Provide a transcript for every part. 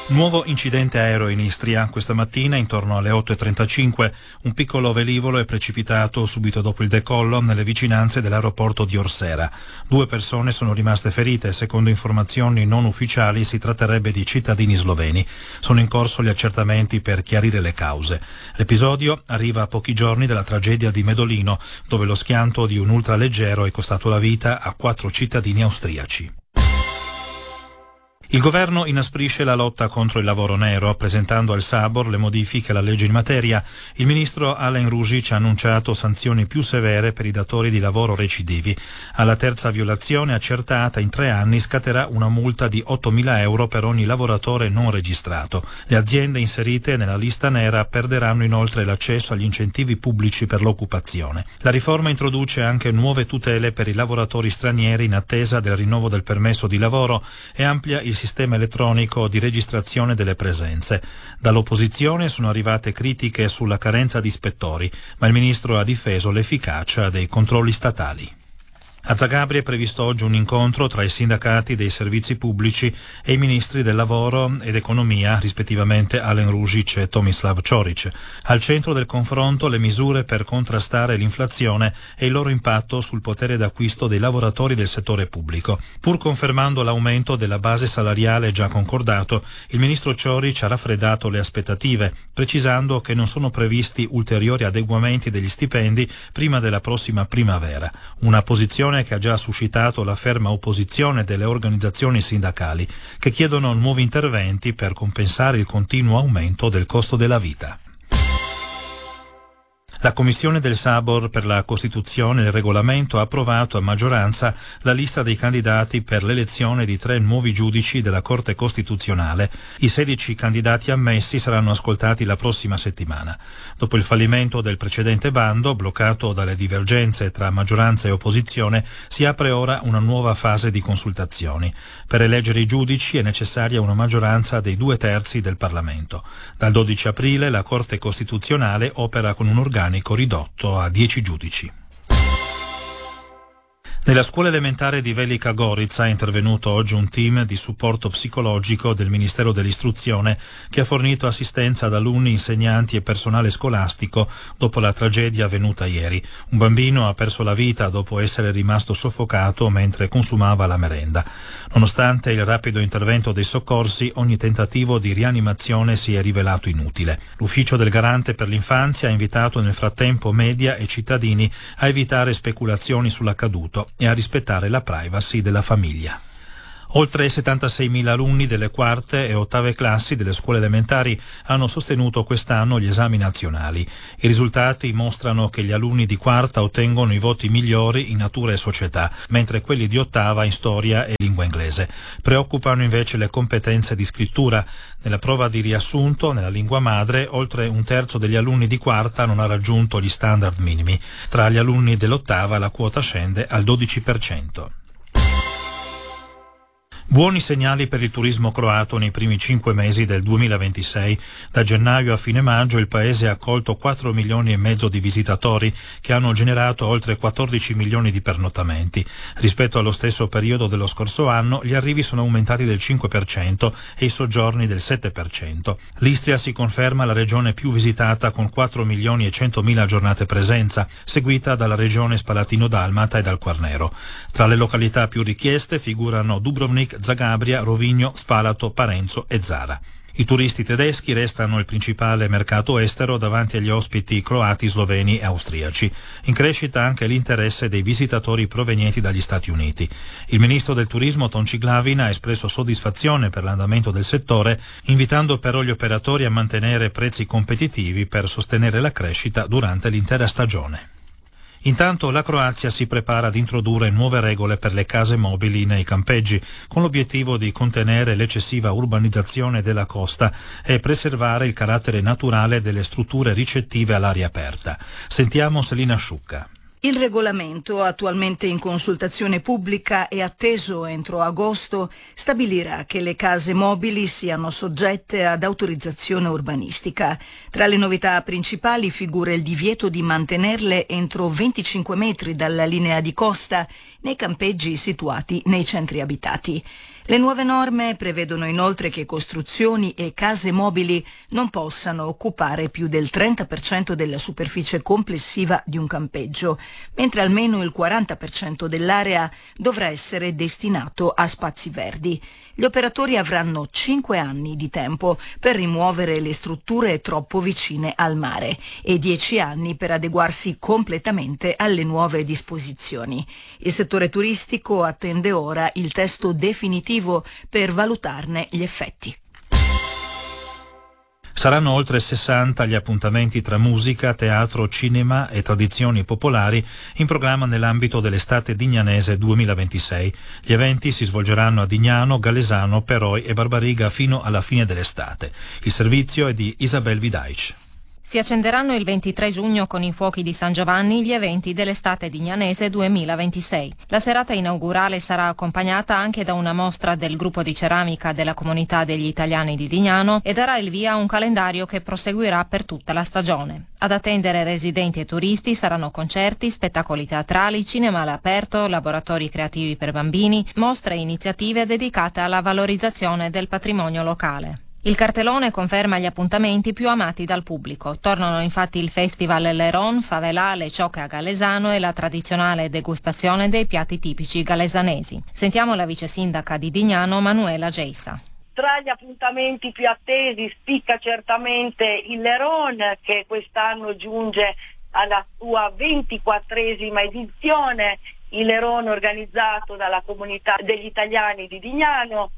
Nuovo incidente aereo in Istria. Questa mattina, intorno alle 8.35, un piccolo velivolo è precipitato subito dopo il decollo nelle vicinanze dell'aeroporto di Orsera. 2 persone sono rimaste ferite. Secondo informazioni non ufficiali si tratterebbe di cittadini sloveni. Sono in corso gli accertamenti per chiarire le cause. L'episodio arriva a pochi giorni dalla tragedia di Medolino, dove lo schianto di un ultraleggero è costato la vita a 4 cittadini austriaci. Il governo inasprisce la lotta contro il lavoro nero, presentando al Sabor le modifiche alla legge in materia. Il ministro Alain Ružić ha annunciato sanzioni più severe per i datori di lavoro recidivi. Alla terza violazione accertata in 3 anni scatterà una multa di 8.000 euro per ogni lavoratore non registrato. Le aziende inserite nella lista nera perderanno inoltre l'accesso agli incentivi pubblici per l'occupazione. La riforma introduce anche nuove tutele per i lavoratori stranieri in attesa del rinnovo del permesso di lavoro e amplia il sistema elettronico di registrazione delle presenze. Dall'opposizione sono arrivate critiche sulla carenza di ispettori, ma il ministro ha difeso l'efficacia dei controlli statali. A Zagabria è previsto oggi un incontro tra i sindacati dei servizi pubblici e i ministri del lavoro ed economia, rispettivamente Alain Ružić e Tomislav Ćorić. Al centro del confronto le misure per contrastare l'inflazione e il loro impatto sul potere d'acquisto dei lavoratori del settore pubblico. Pur confermando l'aumento della base salariale già concordato, il ministro Ćorić ha raffreddato le aspettative, precisando che non sono previsti ulteriori adeguamenti degli stipendi prima della prossima primavera. Una posizione che ha già suscitato la ferma opposizione delle organizzazioni sindacali, che chiedono nuovi interventi per compensare il continuo aumento del costo della vita. La Commissione del Sabor per la Costituzione e il Regolamento ha approvato a maggioranza la lista dei candidati per l'elezione di 3 nuovi giudici della Corte Costituzionale. I 16 candidati ammessi saranno ascoltati la prossima settimana. Dopo il fallimento del precedente bando, bloccato dalle divergenze tra maggioranza e opposizione, si apre ora una nuova fase di consultazioni. Per eleggere i giudici è necessaria una maggioranza dei 2/3 del Parlamento. Dal 12 aprile la Corte Costituzionale opera con un organico ridotto a 10 giudici. Nella scuola elementare di Velika Gorica è intervenuto oggi un team di supporto psicologico del Ministero dell'Istruzione che ha fornito assistenza ad alunni, insegnanti e personale scolastico dopo la tragedia avvenuta ieri. Un bambino ha perso la vita dopo essere rimasto soffocato mentre consumava la merenda. Nonostante il rapido intervento dei soccorsi, ogni tentativo di rianimazione si è rivelato inutile. L'ufficio del Garante per l'infanzia ha invitato nel frattempo media e cittadini a evitare speculazioni sull'accaduto e a rispettare la privacy della famiglia. Oltre 76.000 alunni delle quarte e ottave classi delle scuole elementari hanno sostenuto quest'anno gli esami nazionali. I risultati mostrano che gli alunni di quarta ottengono i voti migliori in natura e società, mentre quelli di ottava in storia e lingua inglese. Preoccupano invece le competenze di scrittura. Nella prova di riassunto, nella lingua madre, oltre 1/3 degli alunni di quarta non ha raggiunto gli standard minimi. Tra gli alunni dell'ottava la quota scende al 12%. Buoni segnali per il turismo croato nei primi 5 mesi del 2026. Da gennaio a fine maggio il paese ha accolto 4 milioni e mezzo di visitatori che hanno generato oltre 14 milioni di pernottamenti. Rispetto allo stesso periodo dello scorso anno gli arrivi sono aumentati del 5% e i soggiorni del 7%. L'Istria si conferma la regione più visitata con 4 milioni e 100.000 giornate presenza, seguita dalla regione Spalatino-Dalmata e dal Quarnero. Tra le località più richieste figurano Dubrovnik, Zagabria, Rovigno, Spalato, Parenzo e Zara. I turisti tedeschi restano il principale mercato estero davanti agli ospiti croati, sloveni e austriaci. In crescita anche l'interesse dei visitatori provenienti dagli Stati Uniti. Il ministro del turismo Tonči Glavina ha espresso soddisfazione per l'andamento del settore, invitando però gli operatori a mantenere prezzi competitivi per sostenere la crescita durante l'intera stagione. Intanto la Croazia si prepara ad introdurre nuove regole per le case mobili nei campeggi, con l'obiettivo di contenere l'eccessiva urbanizzazione della costa e preservare il carattere naturale delle strutture ricettive all'aria aperta. Sentiamo Selina Sciucca. Il regolamento, attualmente in consultazione pubblica e atteso entro agosto, stabilirà che le case mobili siano soggette ad autorizzazione urbanistica. Tra le novità principali figura il divieto di mantenerle entro 25 metri dalla linea di costa nei campeggi situati nei centri abitati. Le nuove norme prevedono inoltre che costruzioni e case mobili non possano occupare più del 30% della superficie complessiva di un campeggio, mentre almeno il 40% dell'area dovrà essere destinato a spazi verdi. Gli operatori avranno 5 anni di tempo per rimuovere le strutture troppo vicine al mare e 10 anni per adeguarsi completamente alle nuove disposizioni. Il settore turistico attende ora il testo definitivo per valutarne gli effetti. Saranno oltre 60 gli appuntamenti tra musica, teatro, cinema e tradizioni popolari in programma nell'ambito dell'estate dignanese 2026. Gli eventi si svolgeranno a Dignano, Galesano, Peroi e Barbariga fino alla fine dell'estate. Il servizio è di Isabel Vidaic. Si accenderanno il 23 giugno con i fuochi di San Giovanni gli eventi dell'estate dignanese 2026. La serata inaugurale sarà accompagnata anche da una mostra del gruppo di ceramica della comunità degli italiani di Dignano e darà il via a un calendario che proseguirà per tutta la stagione. Ad attendere residenti e turisti saranno concerti, spettacoli teatrali, cinema all'aperto, laboratori creativi per bambini, mostre e iniziative dedicate alla valorizzazione del patrimonio locale. Il cartellone conferma gli appuntamenti più amati dal pubblico. Tornano infatti il Festival Leron, Favelà, le ciocche a Galesano e la tradizionale degustazione dei piatti tipici galesanesi. Sentiamo la vice sindaca di Dignano, Manuela Geissa. Tra gli appuntamenti più attesi spicca certamente il Leron, che quest'anno giunge alla sua 24esima edizione. Il Leron organizzato dalla comunità degli italiani di Dignano,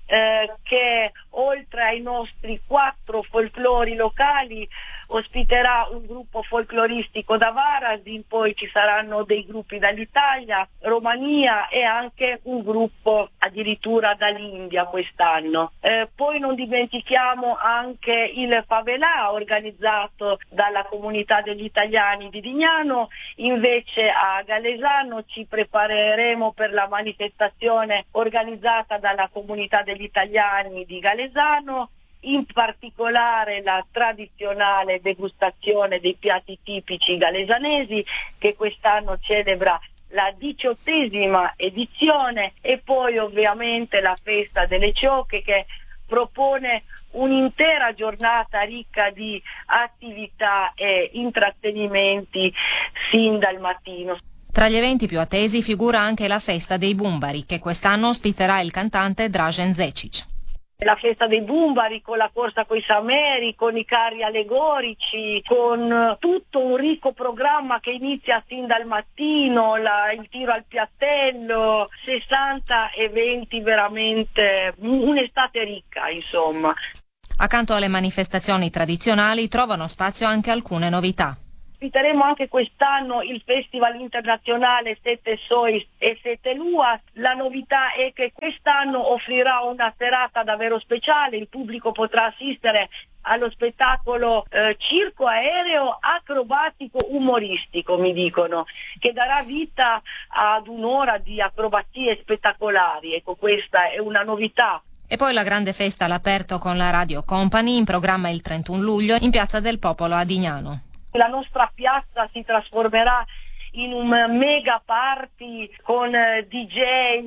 che oltre ai nostri 4 folclori locali ospiterà un gruppo folcloristico da Varasin, poi ci saranno dei gruppi dall'Italia, Romania e anche un gruppo addirittura dall'India quest'anno. Poi non dimentichiamo anche il Favelà organizzato dalla comunità degli italiani di Dignano. Invece a Galesano ci prepareremo per la manifestazione organizzata dalla comunità degli italiani di Galesano, in particolare la tradizionale degustazione dei piatti tipici galesanesi, che quest'anno celebra la 18esima edizione, e poi ovviamente la festa delle ciocche, che propone un'intera giornata ricca di attività e intrattenimenti sin dal mattino. Tra gli eventi più attesi figura anche la festa dei Bumbari, che quest'anno ospiterà il cantante Dražen Zečić. La festa dei Bumbari, con la corsa coi Sameri, con i carri allegorici, con tutto un ricco programma che inizia sin dal mattino, il tiro al piattello, 60 eventi, veramente un'estate ricca, insomma. Accanto alle manifestazioni tradizionali trovano spazio anche alcune novità. Ospiteremo anche quest'anno il Festival internazionale Sette Sois e Sette Luas. La novità è che quest'anno offrirà una serata davvero speciale. Il pubblico potrà assistere allo spettacolo circo aereo acrobatico umoristico, mi dicono, che darà vita ad un'ora di acrobazie spettacolari. Ecco, questa è una novità. E poi la grande festa all'aperto con la Radio Company, in programma il 31 luglio in Piazza del Popolo a Dignano. La nostra piazza si trasformerà in un mega party con DJ,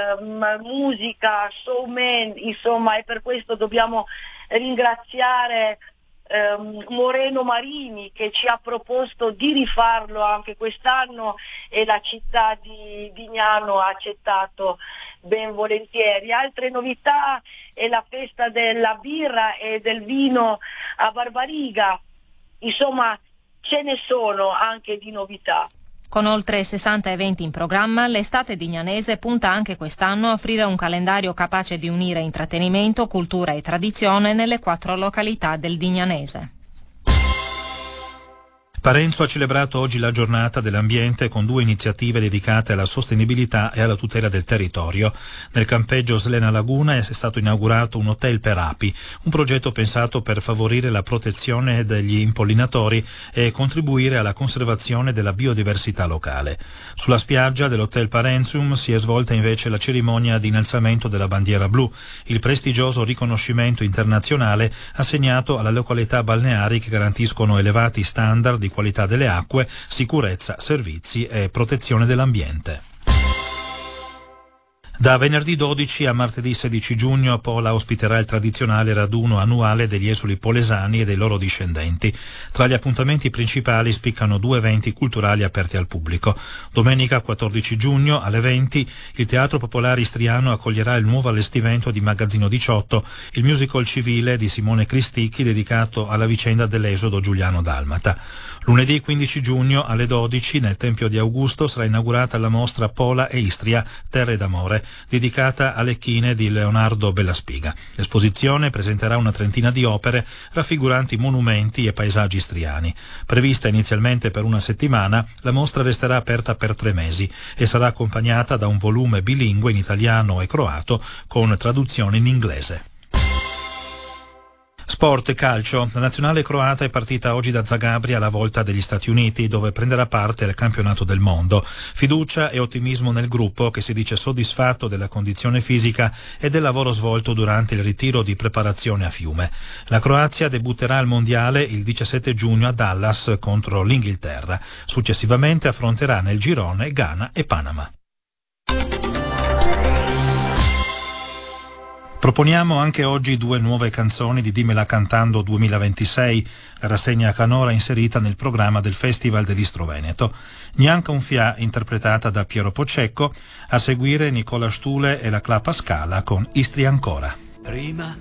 musica, showman, insomma, e per questo dobbiamo ringraziare Moreno Marini, che ci ha proposto di rifarlo anche quest'anno, e la città di Dignano ha accettato ben volentieri. Altre novità è la festa della birra e del vino a Barbariga. Insomma, ce ne sono anche di novità. Con oltre 60 eventi in programma, l'estate dignanese punta anche quest'anno a offrire un calendario capace di unire intrattenimento, cultura e tradizione nelle 4 località del Dignanese. Parenzo ha celebrato oggi la giornata dell'ambiente con 2 iniziative dedicate alla sostenibilità e alla tutela del territorio. Nel campeggio Slena Laguna è stato inaugurato un hotel per api, un progetto pensato per favorire la protezione degli impollinatori e contribuire alla conservazione della biodiversità locale. Sulla spiaggia dell'hotel Parenzium si è svolta invece la cerimonia di innalzamento della bandiera blu, il prestigioso riconoscimento internazionale assegnato alle località balneari che garantiscono elevati standard di qualità delle acque, sicurezza, servizi e protezione dell'ambiente. Da venerdì 12 a martedì 16 giugno Pola ospiterà il tradizionale raduno annuale degli esuli polesani e dei loro discendenti. Tra gli appuntamenti principali spiccano 2 eventi culturali aperti al pubblico. Domenica 14 giugno alle 20 il Teatro Popolare Istriano accoglierà il nuovo allestimento di Magazzino 18, il musical civile di Simone Cristicchi dedicato alla vicenda dell'esodo giuliano-dalmata. Lunedì 15 giugno alle 12 nel Tempio di Augusto sarà inaugurata la mostra Pola e Istria, Terre d'amore, dedicata alle chine di Leonardo Bellaspiga. L'esposizione presenterà una trentina di opere raffiguranti monumenti e paesaggi istriani. Prevista inizialmente per una settimana, la mostra resterà aperta per 3 mesi e sarà accompagnata da un volume bilingue in italiano e croato con traduzione in inglese. Sport e calcio. La nazionale croata è partita oggi da Zagabria alla volta degli Stati Uniti, dove prenderà parte al campionato del mondo. Fiducia e ottimismo nel gruppo, che si dice soddisfatto della condizione fisica e del lavoro svolto durante il ritiro di preparazione a Fiume. La Croazia debutterà al mondiale il 17 giugno a Dallas contro l'Inghilterra. Successivamente affronterà nel girone Ghana e Panama. Proponiamo anche oggi 2 nuove canzoni di Dimmela Cantando 2026, la rassegna canora inserita nel programma del Festival dell'Istro Veneto. Neanche un fià, interpretata da Piero Poccecco, a seguire Nicola Stule e la Clapa Scala con Istria ancora. Prima